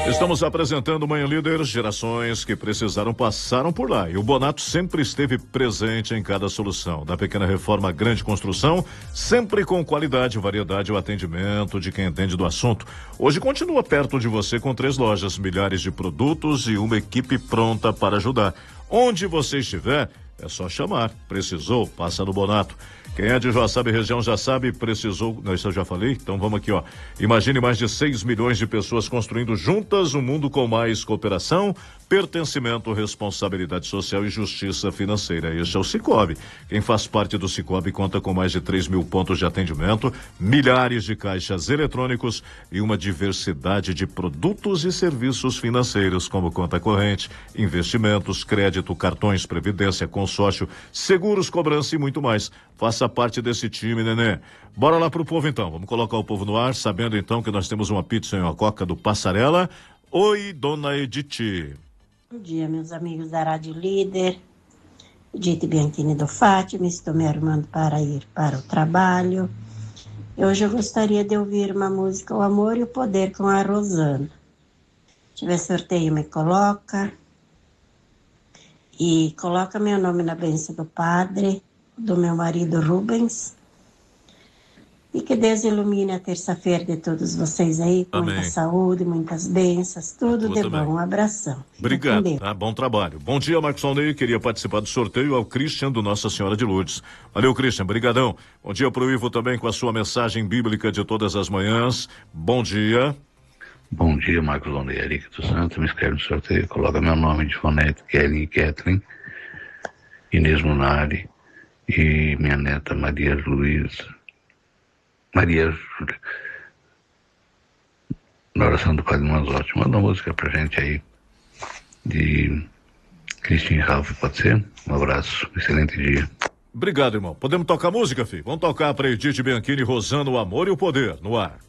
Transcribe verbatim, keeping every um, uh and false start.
Estamos apresentando Manhã Líder, gerações que precisaram passaram por lá. E o Bonato sempre esteve presente em cada solução. Da pequena reforma à grande construção, sempre com qualidade, variedade e o atendimento de quem entende do assunto. Hoje continua perto de você com três lojas, milhares de produtos e uma equipe pronta para ajudar. Onde você estiver, é só chamar. Precisou? Passa no Bonato. Quem é de Joaçaba e região já sabe, precisou, não, isso eu já falei, então vamos aqui, ó. Imagine mais de seis milhões de pessoas construindo juntas um mundo com mais cooperação, pertencimento, responsabilidade social e justiça financeira. Este é o Sicoob. Quem faz parte do Sicoob conta com mais de três mil pontos de atendimento, milhares de caixas eletrônicos e uma diversidade de produtos e serviços financeiros, como conta corrente, investimentos, crédito, cartões, previdência, consórcio, seguros, cobrança e muito mais. Faça parte desse time, nenê. Bora lá pro povo então, vamos colocar o povo no ar, sabendo então que nós temos uma pizza e uma coca do Passarela. Oi, dona Edith. Bom dia, meus amigos da Rádio Líder. Edith Bianchini do Fátima, estou me arrumando para ir para o trabalho. Hoje eu gostaria de ouvir uma música, O Amor e o Poder, com a Rosana. Se tiver sorteio, me coloca. E coloca meu nome na bênção do Padre, do meu marido Rubens, e que Deus ilumine a terça-feira de todos vocês aí, com Amém. Muita saúde, muitas bênçãos, tudo Tudo de bem. bom. Um abração. Obrigado, tá? Bom trabalho. Bom dia, Marcos Alnei, queria participar do sorteio ao Christian do Nossa Senhora de Lourdes. Valeu, Christian, brigadão. Bom dia pro Ivo também com a sua mensagem bíblica de todas as manhãs. Bom dia. Bom dia, Marcos Alnei, Eric dos Santos, me inscreve no sorteio, coloca meu nome de Fonete, Kelly e Kathleen, Inês Munari, e minha neta Maria Luísa, Maria Júlia, na oração do Padre Manzotti. Manda uma música pra gente aí, de Christian Ralph, pode ser? Um abraço, excelente dia. Obrigado, irmão. Podemos tocar música, filho? Vamos tocar pra Edith Bianchini, Rosana, O Amor e o Poder, no ar.